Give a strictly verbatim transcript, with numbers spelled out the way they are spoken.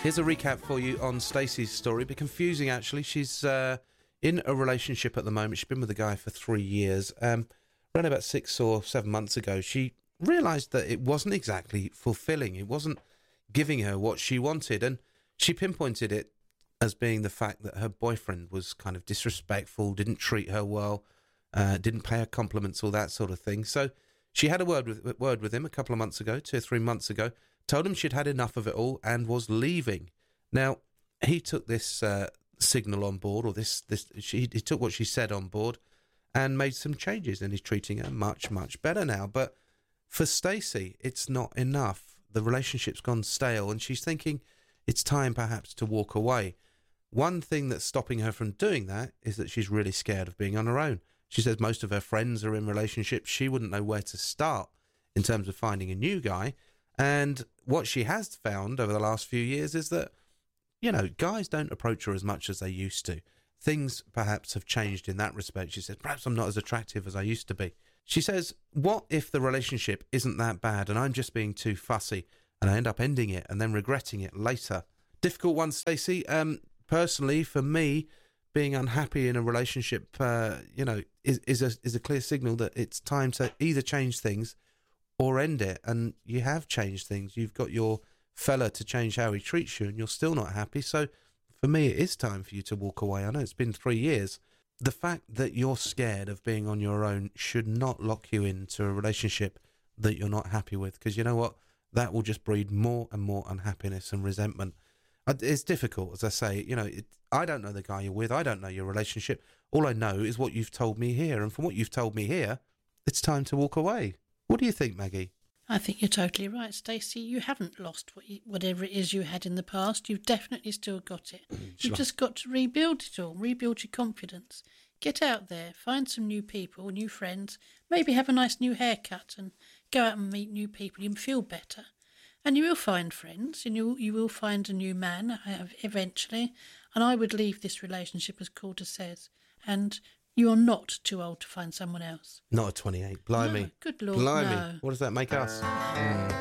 Here's a recap for you on Stacey's story. A bit confusing, actually. She's uh, in a relationship at the moment. She's been with a guy for three years. Um, around about six or seven months ago, she realised that it wasn't exactly fulfilling. It wasn't giving her what she wanted. And she pinpointed it as being the fact that her boyfriend was kind of disrespectful, didn't treat her well, uh, didn't pay her compliments, all that sort of thing. So she had a word with word with him a couple of months ago, two or three months ago, told him she'd had enough of it all and was leaving. Now, he took this uh, signal on board, or this, this she, he took what she said on board and made some changes, and he's treating her much, much better now. But for Stacey, it's not enough. The relationship's gone stale, and she's thinking it's time perhaps to walk away. One thing that's stopping her from doing that is that she's really scared of being on her own. She says most of her friends are in relationships. She wouldn't know where to start in terms of finding a new guy. And what she has found over the last few years is that, you know, guys don't approach her as much as they used to. Things perhaps have changed in that respect. She says, perhaps I'm not as attractive as I used to be. She says, what if the relationship isn't that bad and I'm just being too fussy and I end up ending it and then regretting it later? Difficult one, Stacey. Um, personally, for me, being unhappy in a relationship, uh, you know, is, is a is a clear signal that it's time to either change things or end it. And you have changed things. You've got your fella to change how he treats you and you're still not happy. So for me, it is time for you to walk away. I know it's been three years. The fact that you're scared of being on your own should not lock you into a relationship that you're not happy with, because you know what? That will just breed more and more unhappiness and resentment. It's difficult, as I say. You know, it, I don't know the guy you're with. I don't know your relationship. All I know is what you've told me here. And from what you've told me here, it's time to walk away. What do you think, Maggie? I think you're totally right, Stacey. You haven't lost what you, whatever it is you had in the past. You've definitely still got it. You've just got to rebuild it all, rebuild your confidence. Get out there, find some new people, new friends, maybe have a nice new haircut and go out and meet new people. You'll feel better. And you will find friends, and you, you will find a new man eventually. And I would leave this relationship, as Calder says, and you are not too old to find someone else. Not at twenty-eight. Blimey. No, good Lord, Blimey. no. What does that make us? Mm.